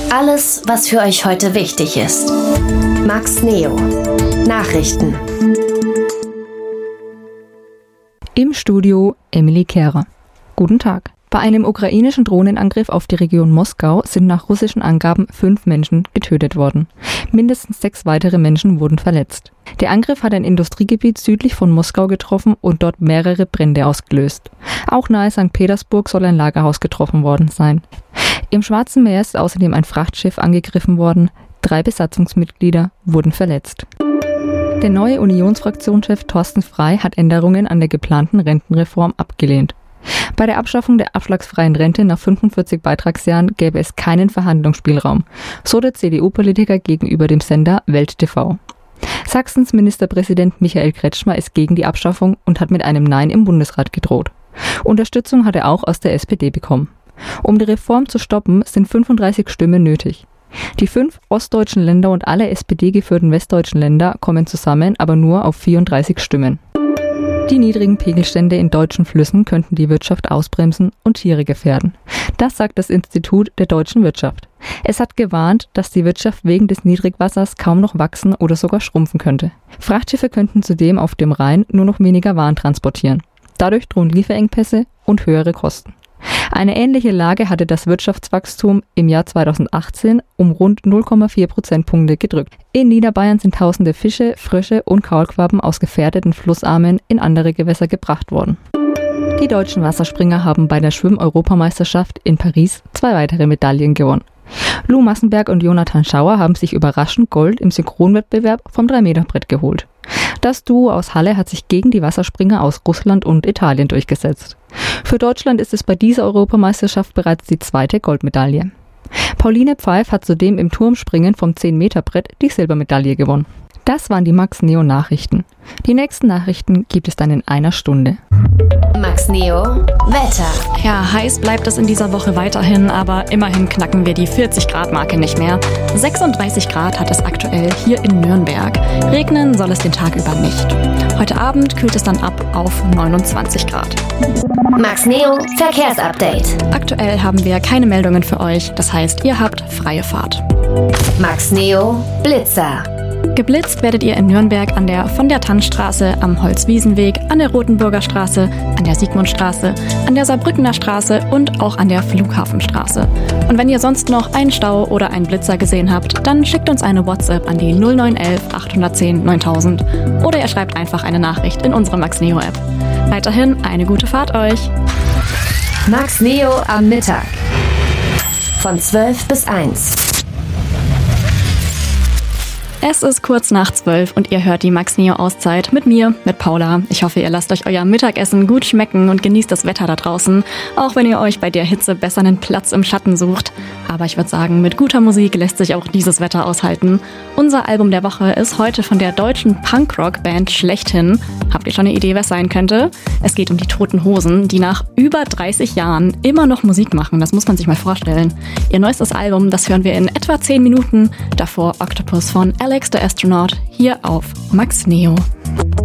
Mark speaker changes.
Speaker 1: Alles, was für euch heute wichtig ist. Max Neo. Nachrichten.
Speaker 2: Im Studio Emily Kehrer. Guten Tag. Bei einem ukrainischen Drohnenangriff auf die Region Moskau sind nach russischen Angaben 5 Menschen getötet worden. Mindestens 6 weitere Menschen wurden verletzt. Der Angriff hat ein Industriegebiet südlich von Moskau getroffen und dort mehrere Brände ausgelöst. Auch nahe St. Petersburg soll ein Lagerhaus getroffen worden sein. Im Schwarzen Meer ist außerdem ein Frachtschiff angegriffen worden. 3 Besatzungsmitglieder wurden verletzt. Der neue Unionsfraktionschef Thorsten Frey hat Änderungen an der geplanten Rentenreform abgelehnt. Bei der Abschaffung der abschlagsfreien Rente nach 45 Beitragsjahren gäbe es keinen Verhandlungsspielraum, so der CDU-Politiker gegenüber dem Sender Welt TV. Sachsens Ministerpräsident Michael Kretschmer ist gegen die Abschaffung und hat mit einem Nein im Bundesrat gedroht. Unterstützung hat er auch aus der SPD bekommen. Um die Reform zu stoppen, sind 35 Stimmen nötig. Die 5 ostdeutschen Länder und alle SPD-geführten westdeutschen Länder kommen zusammen, aber nur auf 34 Stimmen. Die niedrigen Pegelstände in deutschen Flüssen könnten die Wirtschaft ausbremsen und Tiere gefährden. Das sagt das Institut der deutschen Wirtschaft. Es hat gewarnt, dass die Wirtschaft wegen des Niedrigwassers kaum noch wachsen oder sogar schrumpfen könnte. Frachtschiffe könnten zudem auf dem Rhein nur noch weniger Waren transportieren. Dadurch drohen Lieferengpässe und höhere Kosten. Eine ähnliche Lage hatte das Wirtschaftswachstum im Jahr 2018 um rund 0,4 Prozentpunkte gedrückt. In Niederbayern sind tausende Fische, Frösche und Kaulquappen aus gefährdeten Flussarmen in andere Gewässer gebracht worden. Die deutschen Wasserspringer haben bei der Schwimm-Europameisterschaft in Paris 2 weitere Medaillen gewonnen. Lou Massenberg und Jonathan Schauer haben sich überraschend Gold im Synchronwettbewerb vom 3-Meter-Brett geholt. Das Duo aus Halle hat sich gegen die Wasserspringer aus Russland und Italien durchgesetzt. Für Deutschland ist es bei dieser Europameisterschaft bereits die 2. Goldmedaille. Pauline Pfeif hat zudem im Turmspringen vom 10-Meter-Brett die Silbermedaille gewonnen. Das waren die Max Neo Nachrichten. Die nächsten Nachrichten gibt es dann in einer Stunde.
Speaker 1: Max Neo Wetter.
Speaker 3: Ja, heiß bleibt es in dieser Woche weiterhin, aber immerhin knacken wir die 40-Grad-Marke nicht mehr. 36 Grad hat es aktuell hier in Nürnberg. Regnen soll es den Tag über nicht. Heute Abend kühlt es dann ab auf 29 Grad.
Speaker 1: Max Neo Verkehrsupdate.
Speaker 3: Aktuell haben wir keine Meldungen für euch, das heißt, ihr habt freie Fahrt.
Speaker 1: Max Neo Blitzer.
Speaker 3: Geblitzt werdet ihr in Nürnberg an der von der Tannstraße, am Holzwiesenweg, an der Rotenburger Straße, an der Sigmundstraße, an der Saarbrückener Straße und auch an der Flughafenstraße. Und wenn ihr sonst noch einen Stau oder einen Blitzer gesehen habt, dann schickt uns eine WhatsApp an die 0911 810 9000 oder ihr schreibt einfach eine Nachricht in unsere Max Neo App. Weiterhin eine gute Fahrt euch!
Speaker 1: Max Neo am Mittag. Von 12 bis 1.
Speaker 3: Es ist kurz nach 12 und ihr hört die Max Neo Auszeit mit mir, mit Paula. Ich hoffe, ihr lasst euch euer Mittagessen gut schmecken und genießt das Wetter da draußen, auch wenn ihr euch bei der Hitze besser einen Platz im Schatten sucht. Aber ich würde sagen, mit guter Musik lässt sich auch dieses Wetter aushalten. Unser Album der Woche ist heute von der deutschen Punkrock-Band Schlechthin. Habt ihr schon eine Idee, was sein könnte? Es geht um die Toten Hosen, die nach über 30 Jahren immer noch Musik machen. Das muss man sich mal vorstellen. Ihr neuestes Album, das hören wir in etwa 10 Minuten. Davor Octopus von Alex the Astronaut hier auf Max Neo.